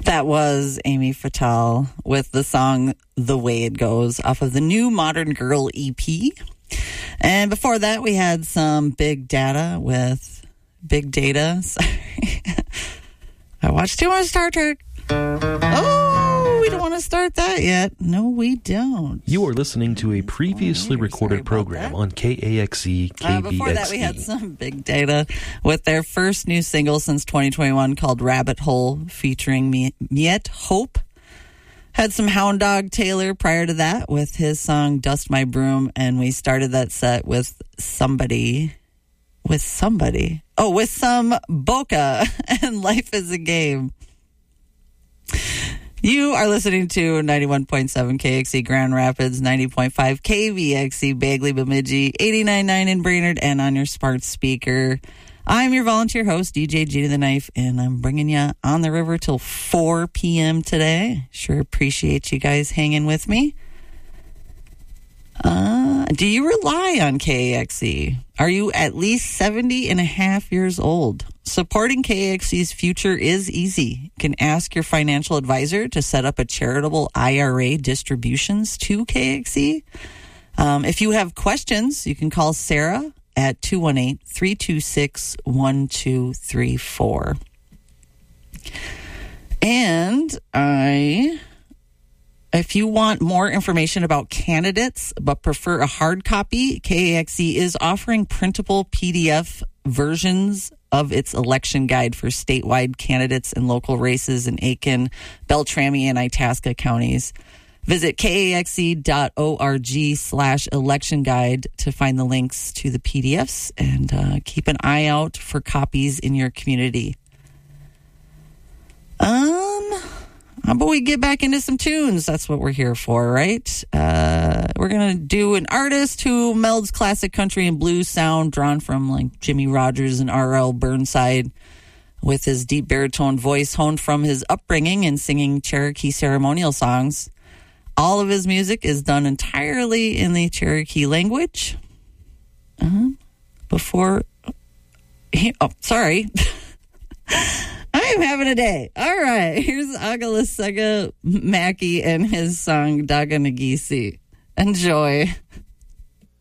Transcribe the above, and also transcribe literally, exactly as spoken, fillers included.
That was Amy Fatale with the song The Way It Goes off of the new Modern Girl E P. And before that, we had some Big Data with Big Data. Sorry. I watched too much Star Trek. Oh, we don't want to start that yet. No, we don't. You are listening to a previously recorded program on K A X E K B X E. Uh, before that, we had some Big Data with their first new single since twenty twenty-one called Rabbit Hole, featuring Miette Hope. Had some Hound Dog Taylor prior to that with his song Dust My Broom, and we started that set with somebody, with somebody, oh, with some Boca and Life is a Game. You are listening to ninety-one point seven K X E Grand Rapids, ninety point five K V X E Bagley Bemidji, eighty-nine point nine in Brainerd, and on your smart speaker. I'm your volunteer host, D J G to the Knife, and I'm bringing you on the river till four p.m. today. Sure appreciate you guys hanging with me. Uh, do you rely on K A X E? Are you at least seventy and a half years old? Supporting K A X E's future is easy. You can ask your financial advisor to set up a charitable I R A distributions to K A X E. Um, if you have questions, you can call Sarah at two one eight, three two six, one two three four. And I... If you want more information about candidates but prefer a hard copy, K A X E is offering printable P D F versions of its election guide for statewide candidates and local races in Aiken, Beltrami, and Itasca counties. Visit kaxe.org slash election guide to find the links to the P D Fs, and uh, keep an eye out for copies in your community. Um... How about we get back into some tunes? That's what we're here for, right? Uh, we're going to do an artist who melds classic country and blues sound drawn from like Jimmy Rogers and R L Burnside with his deep baritone voice honed from his upbringing in singing Cherokee ceremonial songs. All of his music is done entirely in the Cherokee language. Uh, before... He, oh, sorry. I am having a day. All right. Here's Agalasega Mackey and his song Daga Nagisi. Enjoy.